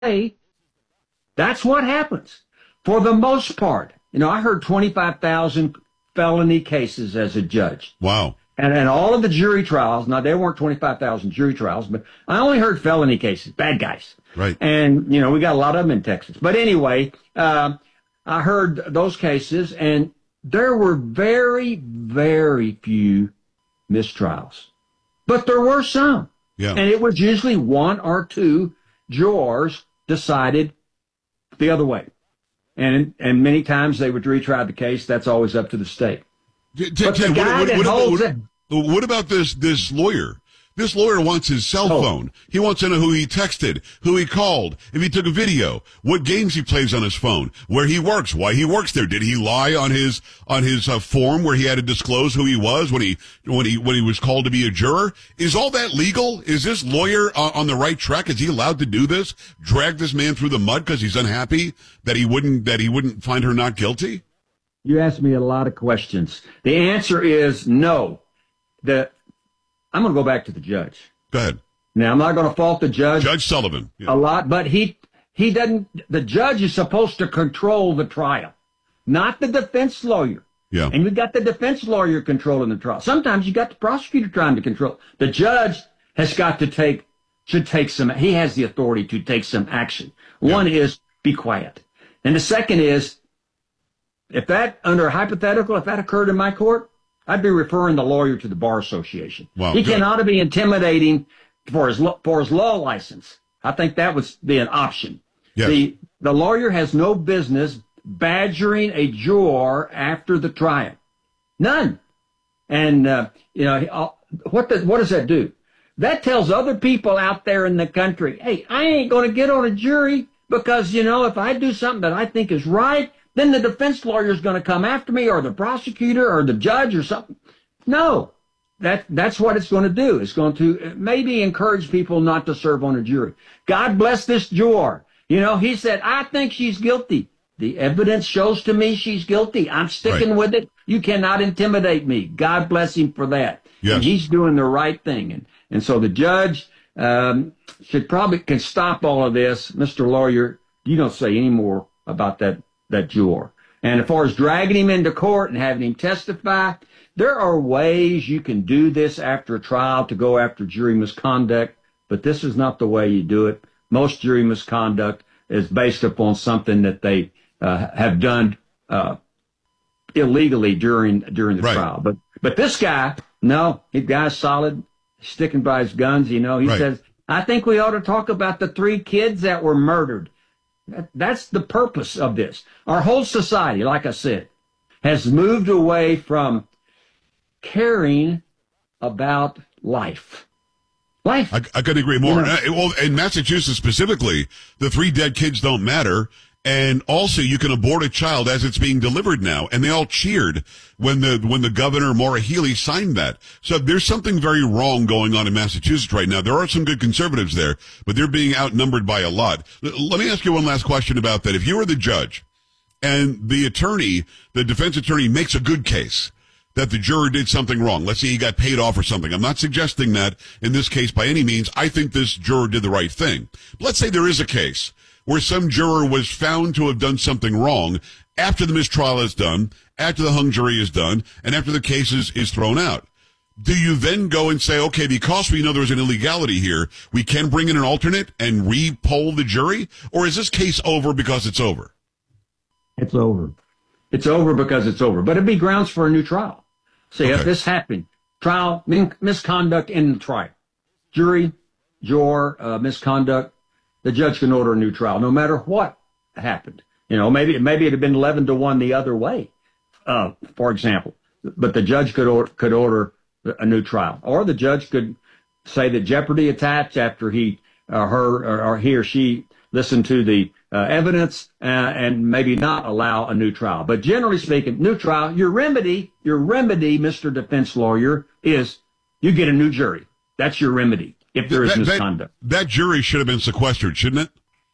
say that's what happens for the most part. I heard 25,000 felony cases as a judge. Wow. And all of the jury trials, now there weren't 25,000 jury trials, but I only heard felony cases, bad guys. Right. And, we got a lot of them in Texas. But anyway, I heard those cases, and there were very, very few mistrials. But there were some. Yeah. And it was usually one or two jurors decided the other way. And many times they would retry the case. That's always up to the state. What about this lawyer? This lawyer wants his cell phone. He wants to know who he texted, who he called, if he took a video, what games he plays on his phone, where he works, why he works there. Did he lie on his form where he had to disclose who he was when he was called to be a juror? Is all that legal? Is this lawyer on the right track? Is he allowed to do this? Drag this man through the mud because he's unhappy that he wouldn't find her not guilty? You asked me a lot of questions. The answer is no. I'm going to go back to the judge. Go ahead. Now, I'm not going to fault the judge. Judge Sullivan. Yeah. A lot, but he doesn't, the judge is supposed to control the trial, not the defense lawyer. Yeah. And you've got the defense lawyer controlling the trial. Sometimes you got the prosecutor trying to control. The judge has got to he has the authority to take some action. Yeah. One is be quiet. And the second is, if that occurred in my court, I'd be referring the lawyer to the Bar Association. Wow, he good. cannot be intimidating for his law license. I think that would be an option. Yes. The lawyer has no business badgering a juror after the trial. None. And, what does that do? That tells other people out there in the country, hey, I ain't going to get on a jury because, if I do something that I think is right, then the defense lawyer is going to come after me, or the prosecutor, or the judge, or something. No, that's what it's going to do. It's going to maybe encourage people not to serve on a jury. God bless this juror. He said, I think she's guilty. The evidence shows to me she's guilty. I'm sticking with it. You cannot intimidate me. God bless him for that. Yes. And he's doing the right thing. And so the judge can stop all of this. Mr. Lawyer, you don't say any more about that juror. And as far as dragging him into court and having him testify, there are ways you can do this after a trial to go after jury misconduct, but this is not the way you do it. Most jury misconduct is based upon something that they have done illegally during the trial. But this guy, no, the guy's solid, sticking by his guns. He says, I think we ought to talk about the 3 kids that were murdered. That's the purpose of this. Our whole society, like I said, has moved away from caring about life. I couldn't agree more. Well, in Massachusetts specifically, the 3 dead kids don't matter. And also you can abort a child as it's being delivered now. And they all cheered when the governor, Maura Healey, signed that. So there's something very wrong going on in Massachusetts right now. There are some good conservatives there, but they're being outnumbered by a lot. Let me ask you one last question about that. If you were the judge and the defense attorney makes a good case that the juror did something wrong, let's say he got paid off or something. I'm not suggesting that in this case by any means. I think this juror did the right thing. But let's say there is a case where some juror was found to have done something wrong after the mistrial is done, after the hung jury is done, and after the case is thrown out. Do you then go and say, okay, because we know there was an illegality here, we can bring in an alternate and re-poll the jury? Or is this case over because it's over? It's over. It's over because it's over. But it'd be grounds for a new trial. See, if this happened, trial, misconduct in the trial, jury, juror, misconduct, the judge can order a new trial, no matter what happened. Maybe it had been 11-1 the other way, for example. But the judge could order a new trial, or the judge could say that jeopardy attached after he or she listened to the evidence and maybe not allow a new trial. But generally speaking, new trial. Your remedy, Mr. Defense Lawyer, is you get a new jury. That's your remedy. If there is misconduct. That jury should have been sequestered, shouldn't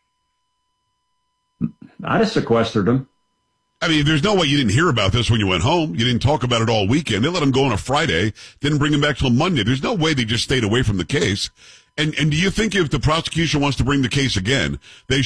it? I'd have sequestered them. I mean, there's no way you didn't hear about this when you went home. You didn't talk about it all weekend. They let him go on a Friday, didn't bring him back till Monday. There's no way they just stayed away from the case. And do you think if the prosecution wants to bring the case again, they